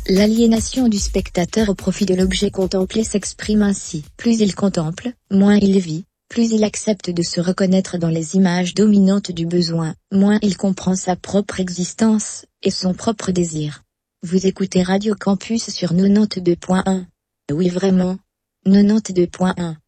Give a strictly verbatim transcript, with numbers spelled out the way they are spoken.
L'aliénation du spectateur au profit de l'objet contemplé s'exprime ainsi. Plus il contemple, moins il vit, plus il accepte de se reconnaître dans les images dominantes du besoin, moins il comprend sa propre existence, et son propre désir. Vous écoutez Radio Campus sur quatre-vingt-deux point un. Oui vraiment. quatre-vingt-deux point un.